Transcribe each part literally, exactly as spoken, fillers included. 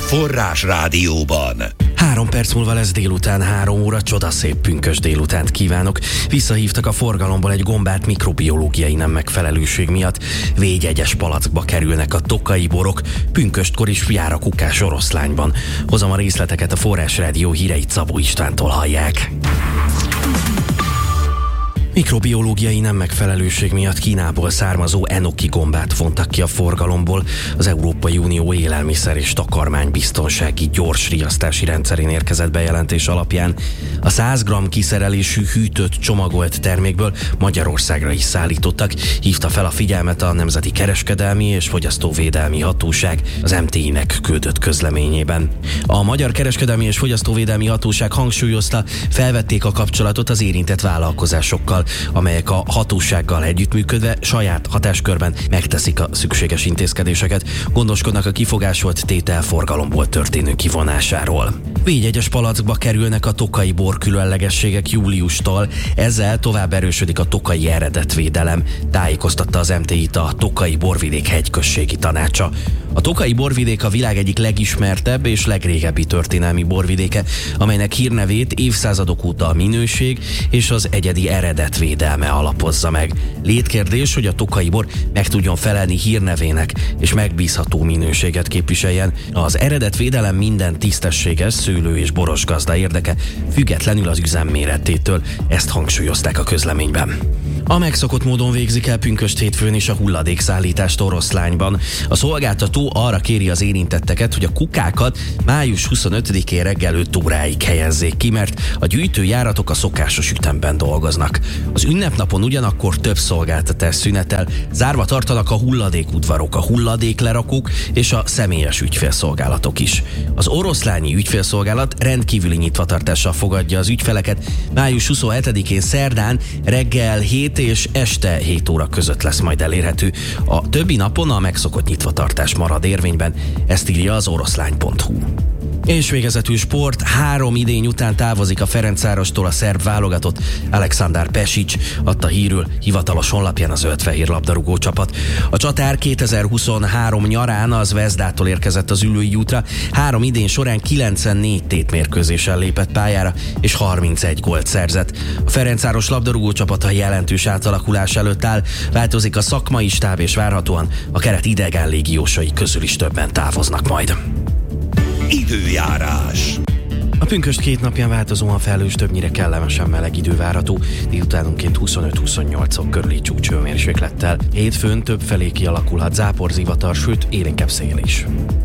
Forrás Rádióban. Három perc múlva lesz délután három óra, csodaszép pünkös délutánt kívánok. Visszahívtak a forgalomból egy gombát mikrobiológiai nem megfelelőség miatt. Védjegyes palackba kerülnek a tokai borok, pünköstkor is jár a kukás oroszlányban. Hozom a részleteket, a Forrás Rádió híreit Szabó Istvántól hallják. Mikrobiológiai nem megfelelőség miatt Kínából származó enoki gombát vontak ki a forgalomból. Az Európai Unió élelmiszer és takarmánybiztonsági gyors riasztási rendszerén érkezett bejelentés alapján. A száz gramm kiszerelésű hűtött csomagolt termékből Magyarországra is szállítottak, hívta fel a figyelmet a Nemzeti Kereskedelmi és Fogyasztóvédelmi Hatóság az em té i-nek küldött közleményében. A Magyar Kereskedelmi és Fogyasztóvédelmi Hatóság hangsúlyozta, felvették a kapcsolatot az érintett vállalkozásokkal, amelyek a hatósággal együttműködve saját hatáskörben megteszik a szükséges intézkedéseket, gondoskodnak a kifogásolt tétel forgalomból történő kivonásáról. Védjegyes palackba kerülnek a tokai bor különlegességek júliustól, ezzel tovább erősödik a tokai eredetvédelem, tájékoztatta az em té i-t a Tokai Borvidék hegyközségi tanácsa. A Tokai Borvidék a világ egyik legismertebb és legrégebbi történelmi borvidéke, amelynek hírnevét évszázadok óta a minőség és az egyedi eredetvédelme alapozza meg. Létkérdés, hogy a tokai bor meg tudjon felelni hírnevének és megbízható minőséget képviseljen. Az eredetvédelem minden tisztességes szőlő és boros gazda érdeke, függetlenül az üzem méretétől, ezt hangsúlyozták a közleményben. A megszokott módon végzik el pünkösd hétfőn is a hulladékszállítást Oroszlányban. A szolgáltató arra kéri az érintetteket, hogy a kukákat május huszonötödikén reggel öt óráig helyezzék ki, mert a gyűjtőjáratok a szokásos ütemben dolgoznak. Az ünnepnapon ugyanakkor több szolgáltatás szünetel, zárva tartanak a hulladékudvarok, a hulladéklerakók és a személyes ügyfélszolgálatok is. Az oroszlányi ügyfélszolgálat rendkívüli nyitvatartással fogadja az ügyfeleket. május huszonhetedikén szerdán reggel hét és este hét óra között lesz majd elérhető. A többi napon a megszokott nyitvatartás marad érvényben, ezt írja az oroszlány pont hu. És végezetül sport, három idény után távozik a Ferencvárostól a szerb válogatott. Aleksandar Pesic adta hírül hivatalos honlapján az zöld-fehér labdarúgó csapat. A csatár kétezer-huszonhárom nyarán az Zvezdától érkezett az ülői útra. Három idény során kilencvennégy tétmérkőzésen lépett pályára, és harmincegy gólt szerzett. A Ferencváros labdarúgó csapata jelentős átalakulás előtt áll, változik a szakmai stáb, és várhatóan a keret idegen légiósai közül is többen távoznak majd. Időjárás. A pünkösd két napján változóan felhős, többnyire kellemesen meleg idő várható, délutánonként huszonöt-huszonnyolc fok körüli csúcshőmérséklettel. Hétfőn több felé kialakulhat záporzivatar, sőt élénkebb szél is.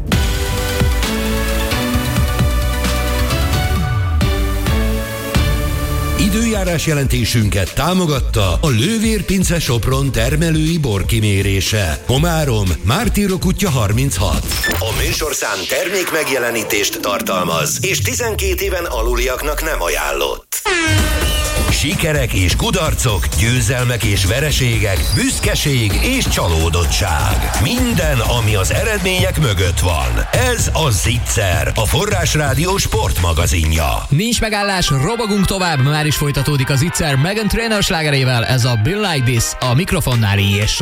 Időjárás jelentésünket támogatta a Lővér Pince Sopron termelői borkimérése. Komárom, Mártírok útja harminchat. A műsorszám termék megjelenítést tartalmaz, és tizenkét éven aluliaknak nem ajánlott. Sikerek és kudarcok, győzelmek és vereségek, büszkeség és csalódottság. Minden, ami az eredmények mögött van. Ez a Zicser, a Forrás Rádió sportmagazinja. Nincs megállás, robogunk tovább, már is folytatódik a Zicser Meghan Trainor slágerével, ez a Bill Like This, a mikrofonnál és